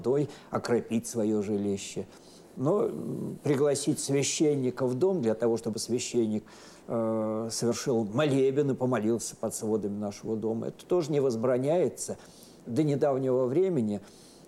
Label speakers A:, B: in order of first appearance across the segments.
A: водой окропить свое жилище. Но пригласить священника в дом для того, чтобы священник совершил молебен и помолился под сводами нашего дома, это тоже не возбраняется. До недавнего времени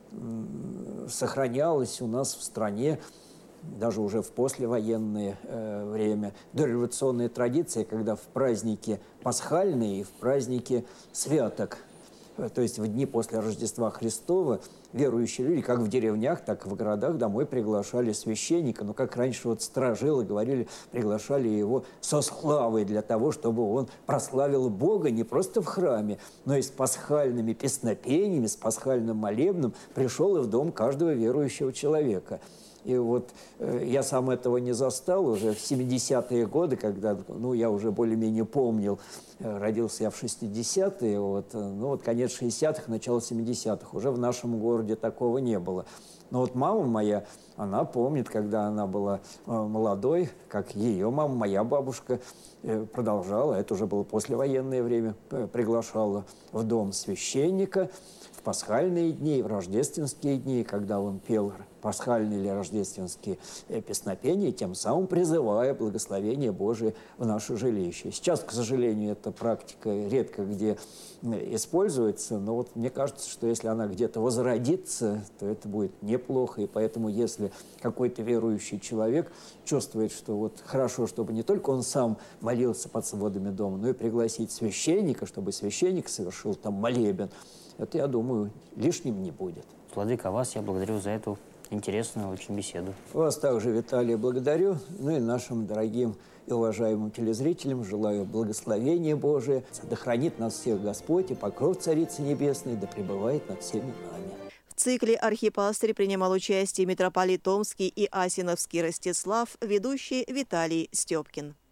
A: сохранялось у нас в стране, даже уже в послевоенное время, дореволюционная традиция, когда в праздники пасхальные и в праздники святок, то есть в дни после Рождества Христова, верующие люди, как в деревнях, так и в городах, домой приглашали священника. Но как раньше вот сторожилы говорили, приглашали его со славой для того, чтобы он прославил Бога не просто в храме, но и с пасхальными песнопениями, с пасхальным молебном пришел и в дом каждого верующего человека. И вот я сам этого не застал уже в 70-е годы, когда я уже более-менее помнил, родился я в 60-е, конец 60-х, начало 70-х, уже в нашем городе такого не было. Но вот мама моя, она помнит, когда она была молодой, как ее мама, моя бабушка, продолжала, это уже было послевоенное время, приглашала в дом священника в пасхальные дни, в рождественские дни, когда он пел пасхальные или рождественские песнопения, тем самым призывая благословение Божие в наше жилище. Сейчас, к сожалению, эта практика редко где используется, но вот мне кажется, что если она где-то возродится, то это будет неплохо, и поэтому если какой-то верующий человек чувствует, что вот хорошо, чтобы не только он сам молился под сводами дома, но и пригласить священника, чтобы священник совершил там молебен, это, я думаю, лишним не будет.
B: Владыка, вас я благодарю за эту интересную очень беседу.
A: Вас также, Виталий, благодарю. И нашим дорогим и уважаемым телезрителям желаю благословения Божия. Да хранит нас всех Господь, и покров Царицы Небесной да пребывает над всеми нами.
C: В цикле «Архипастырь» принимал участие митрополит Томский и Асиновский Ростислав, ведущий Виталий Степкин.